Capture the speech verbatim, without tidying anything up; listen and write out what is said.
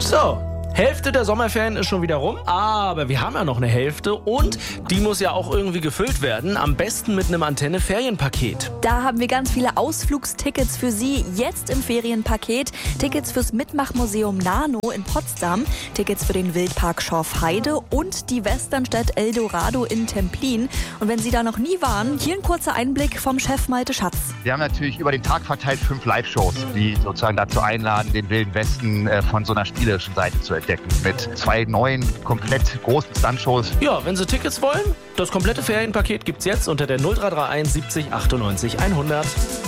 So, Hälfte der Sommerferien ist schon wieder rum, aber wir haben ja noch eine Hälfte und die muss ja auch irgendwie gefüllt werden. Am besten mit einem Antenne-Ferienpaket. Da haben wir ganz viele Ausflugstickets für Sie jetzt im Ferienpaket. Tickets fürs Mitmachmuseum Nano in Potsdam, Tickets für den Wildpark Schorfheide und die Westernstadt Eldorado in Templin. Und wenn Sie da noch nie waren, hier ein kurzer Einblick vom Chef Malte Schatz. Wir haben natürlich über den Tag verteilt fünf Live-Shows, die sozusagen dazu einladen, den Wilden Westen äh, von so einer spielerischen Seite zu entdecken. Mit zwei neuen, komplett großen Stuntshows. Ja, wenn Sie Tickets wollen, das komplette Ferienpaket gibt's jetzt unter der null drei drei eins siebzig achtundneunzig hundert.